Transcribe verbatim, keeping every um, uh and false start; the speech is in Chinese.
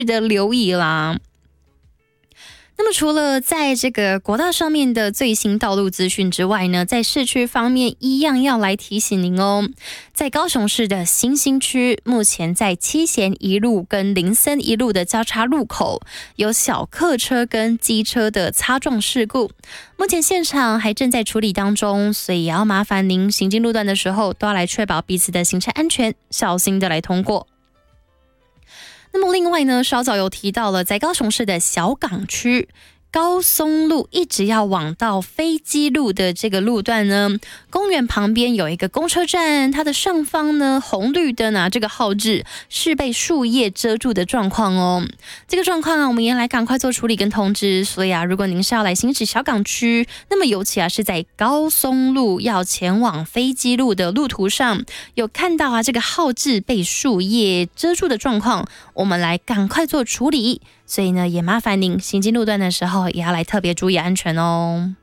的留意啦。那么除了在这个国道上面的最新道路资讯之外呢，在市区方面一样要来提醒您哦，在高雄市的新兴区，目前在七贤一路跟林森一路的交叉路口有小客车跟机车的擦撞事故，目前现场还正在处理当中，所以也要麻烦您行经路段的时候都要来确保彼此的行车安全，小心的来通过。那么另外呢，稍早有提到了，在高雄市的小港区高松路一直要往到飞机路的这个路段呢，公园旁边有一个公车站，它的上方呢红绿灯啊，这个号志是被树叶遮住的状况哦。这个状况啊，我们也来赶快做处理跟通知。所以啊，如果您是要来行驶小港区，那么尤其啊是在高松路要前往飞机路的路途上，有看到啊这个号志被树叶遮住的状况，我们来赶快做处理。所以呢，也麻烦您行经路段的时候，也要来特别注意安全哦。